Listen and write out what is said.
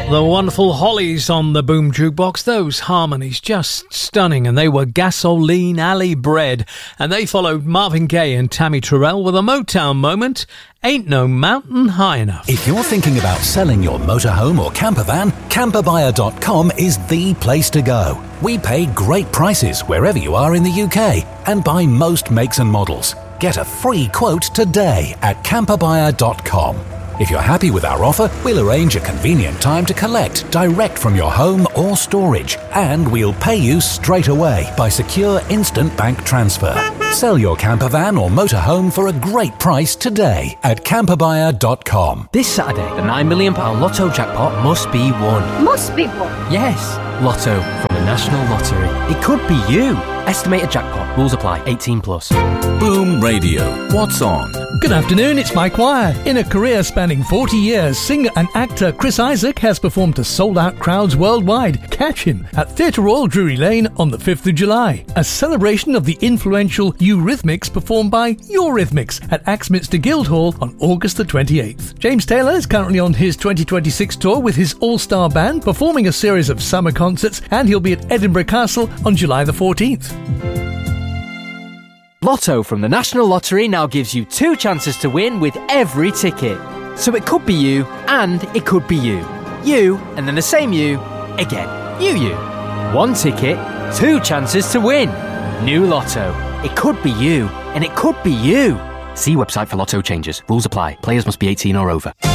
The wonderful Hollies on the Boom Jukebox. Those harmonies just stunning, and they were Gasoline Alley Bred. And they followed Marvin Gaye and Tammy Terrell with a Motown moment, Ain't No Mountain High Enough. If you're thinking about selling your motorhome or camper van, camperbuyer.com is the place to go. We pay great prices wherever you are in the UK and buy most makes and models. Get a free quote today at camperbuyer.com. If you're happy with our offer, we'll arrange a convenient time to collect direct from your home or storage, and we'll pay you straight away by secure instant bank transfer. Sell your camper van or motorhome for a great price today at camperbuyer.com. This Saturday, the £9 million Lotto jackpot must be won. Must be won? Yes, Lotto from the National Lottery. It could be you. Estimated jackpot. Rules apply. 18 plus. Boom Radio. What's on? Good afternoon, it's Mike Wire. In a career spanning 40 years, singer and actor Chris Isaak has performed to sold-out crowds worldwide. Catch him at Theatre Royal Drury Lane on the 5th of July. A celebration of the influential Eurythmics performed by Eurythmics at Axminster Guildhall on August the 28th. James Taylor is currently on his 2026 tour with his all-star band, performing a series of summer concerts, and he'll be at Edinburgh Castle on July the 14th. Lotto from the National Lottery now gives you 2 chances to win with every ticket. So it could be you, and it could be you. You, and then the same you, again. You. 1 ticket, 2 chances to win. New Lotto. It could be you, and it could be you. See website for Lotto changes. Rules apply. Players must be 18 or over.